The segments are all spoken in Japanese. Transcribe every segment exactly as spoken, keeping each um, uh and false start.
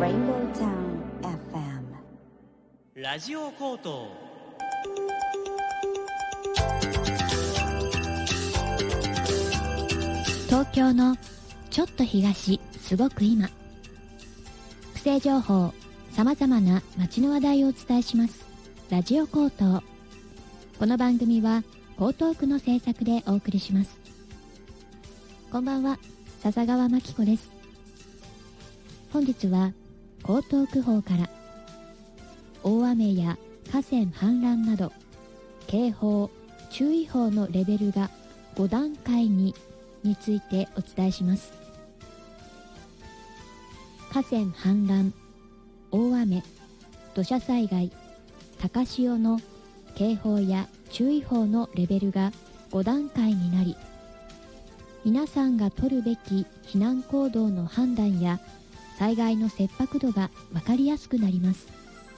Rainbow Town エフエムラジオコート。 東京のちょっと東、すごく今。区政情報、さまざまな街の話題をお伝えします。ラジオコート。この番組は江東区の制作でお送りします。こんばんは、笹川真紀子です。本日は江東区報から大雨や河川氾濫など警報・注意報のレベルがご段階にについてお伝えします。河川氾濫、大雨、土砂災害、高潮の警報や注意報のレベルがご段階になり、皆さんが取るべき避難行動の判断や災害の切迫度が分かりやすくなります。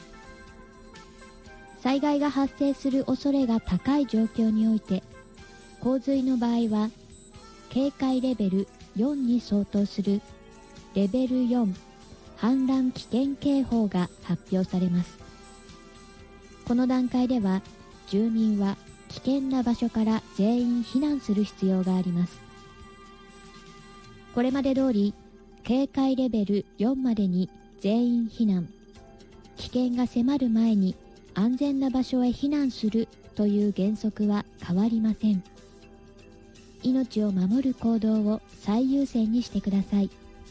災害が発生する恐れが高い状況において、洪水の場合は警戒レベルよんに相当するレベルよん氾濫危険警報が発表されます。この段階では住民は危険な場所から全員避難する必要があります。これまで通り警戒レベルよんまでに全員避難、危険が迫る前に安全な場所へ避難するという原則は変わりません。命を守る行動を最優先にしてください。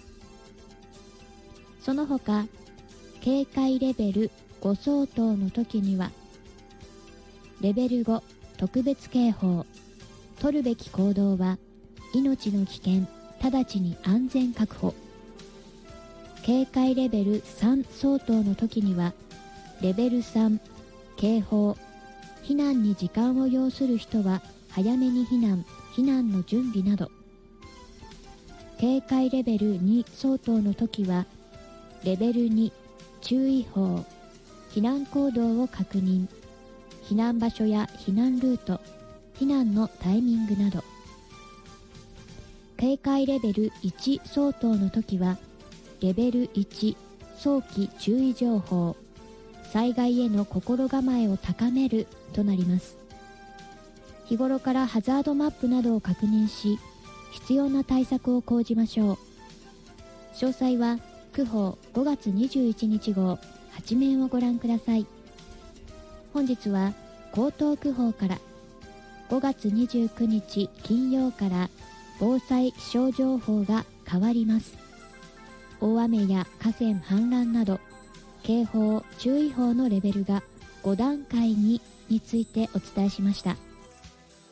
その他、警戒レベルご相当の時には、レベルご特別警報、取るべき行動は命の危険、直ちに安全確保。警戒レベルさん相当の時には、レベルさん警報、避難に時間を要する人は早めに避難、避難の準備など。警戒レベルに相当の時は、レベルに注意報、避難行動を確認、避難場所や避難ルート、避難のタイミングなど。警戒レベルいち相当の時は、レベルいち早期注意情報、災害への心構えを高めるとなります。日頃からハザードマップなどを確認し、必要な対策を講じましょう。詳細は区報ごがつにじゅういちにち号はち面をご覧ください。本日は江東区報からごがつにじゅうくにち金曜から防災気象情報が変わります。大雨や河川氾濫など警報・注意報のレベルがご段階にについてお伝えしました。